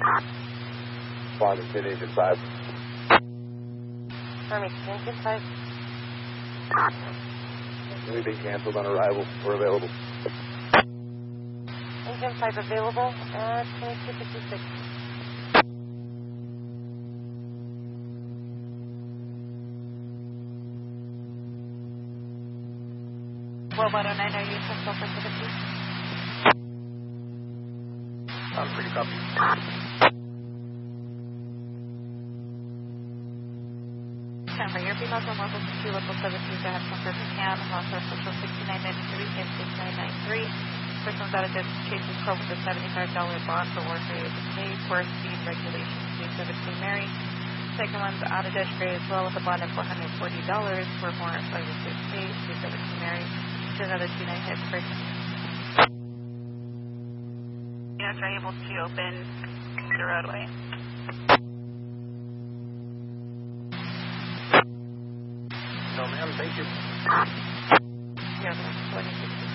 Farmington, engine 5. Farmington, engine 5. Anything canceled on arrival or available? Engine 5 available at 2256. Well, 109, are you central for City? I'm free to copy. Remember, your females are local to local 17 to have comfort and can. Also, social 6993 and 6993. Persons out of identification is with a $75 bond for work area to pay for speed regulations. 217 Mary. Second one's out of dash grade as well with a bond of $440 for more service to pay. 217 Mary. To another 29 hits first. Units are able to open the roadway. No, ma'am, thank you. Here, 26.